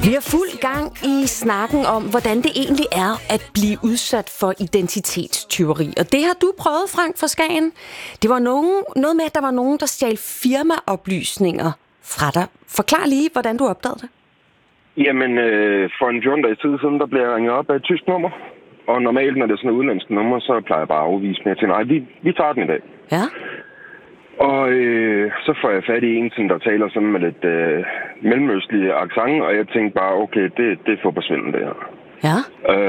Vi er fuld gang i snakken om, hvordan det egentlig er at blive udsat for identitetstyveri. Og det har du prøvet, Frank fra Skagen. Det var noget med, at der var nogen, der stjal firmaoplysninger fra dig. Forklar lige, hvordan du opdagede det. Jamen, for en 14 dages tid siden, der blev jeg ringet op af et tysk nummer. Og normalt, når det er sådan et udenlandsk nummer, så plejer jeg bare at afvise med til, nej, vi tager den i dag. Ja. Og så får jeg fat i en, der taler sådan med lidt mellemøstlig accent, og jeg tænkte bare, okay, det er fodboldsvindel, det her. Ja.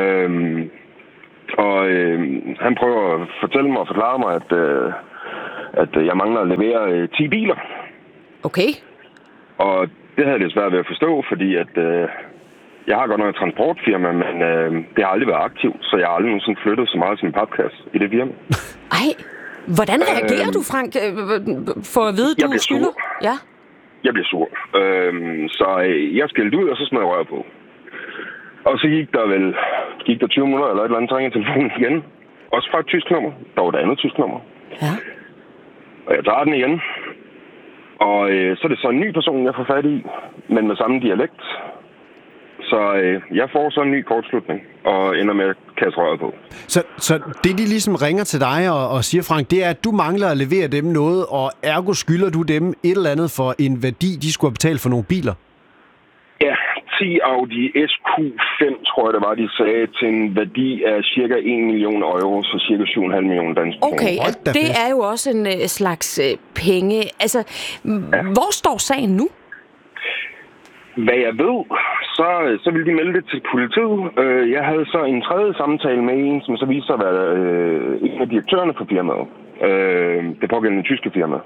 Han prøver at fortælle mig og forklare mig, at jeg mangler at levere 10 biler. Okay. Og det havde jeg lidt svært ved at forstå, fordi at jeg har godt nok et transportfirma, men det har aldrig været aktivt, så jeg har aldrig nogensinde flyttet så meget som en papkasse i det firma. Ej, hvordan reagerer du, Frank, for at vide, du skylder? Ja. Jeg bliver sur. Så jeg skældte ud, og så smed jeg rør på. Og så gik der 20 minutter eller et eller andet, trængte telefonen igen. Også fra et tysk nummer. Der var et andet tysk nummer. Ja. Og jeg tager den igen. Og så er det så en ny person, jeg får fat i, men med samme dialekt. Så jeg får så en ny kortslutning, og ender med at kaste røret på. Så det, de ligesom ringer til dig og siger, Frank, det er, at du mangler at levere dem noget, og ergo skylder du dem et eller andet for en værdi, de skulle have betalt for nogle biler? Ja, 10 Audi SQ5, tror jeg det var, de sagde, til en værdi af cirka 1 million euro, så cirka 7,5 millioner danske kroner. Okay, det er jo også en slags penge. Altså, hvor står sagen nu? Hvad jeg ved, så ville de melde det til politiet. Jeg havde så en tredje samtale med en, som så viste sig at være en af direktørerne for firmaet. Det pågældende tyske firma.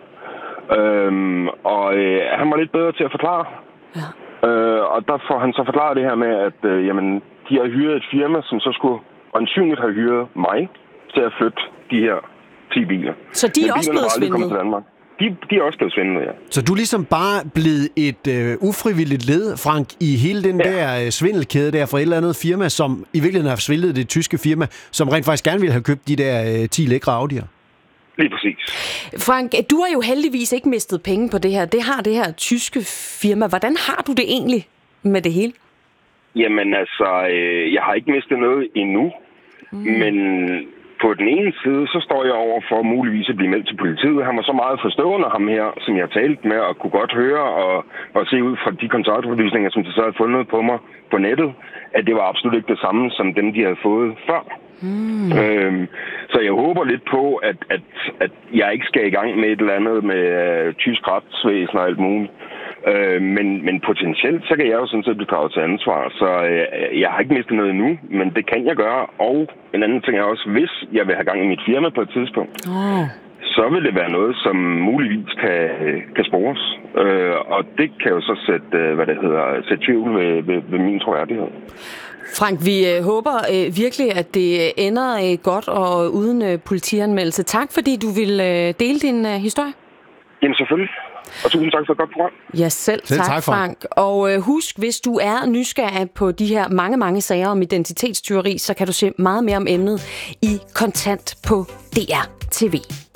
Han var lidt bedre til at forklare. Ja. Og der får han så forklaret det her med, at de har hyret et firma, som så skulle øjensynligt have hyret mig til at flytte de her 10 biler. Så de er også blevet svindlet? De er også blevet svindlet, ja. Så du er ligesom bare blevet et ufrivilligt led, Frank, i hele den der svindelkæde der fra et eller andet firma, som i virkeligheden har svindlet det tyske firma, som rent faktisk gerne ville have købt de der 10 lækre Audi'er. Lige præcis. Frank, du har jo heldigvis ikke mistet penge på det her. Det har det her tyske firma. Hvordan har du det egentlig med det hele? Jamen altså, jeg har ikke mistet noget endnu, men på den ene side, så står jeg over for muligvis at blive meldt til politiet. Han var så meget forstående, ham her, som jeg talte med, og kunne godt høre og se ud fra de kontaktoplysninger, som de så havde fundet på mig på nettet, at det var absolut ikke det samme, som dem, de havde fået før. Så jeg håber lidt på, at jeg ikke skal i gang med et eller andet med tysk retsvæsen og alt muligt. Men potentielt, så kan jeg jo sådan set blive draget til ansvar. Så jeg har ikke mistet noget endnu, men det kan jeg gøre. Og en anden ting er også, hvis jeg vil have gang i mit firma på et tidspunkt, så vil det være noget, som muligvis kan spores. Og det kan jo så sætte tvivl ved min troværdighed. Frank, vi håber virkelig, at det ender godt og uden politianmeldelse. Tak, fordi du ville dele din historie. Jamen selvfølgelig. Og tusind tak for et godt program. Ja, selv tak, Frank. Og husk, hvis du er nysgerrig på de her mange sager om identitetstyveri, så kan du se meget mere om emnet i Kontant på DR TV.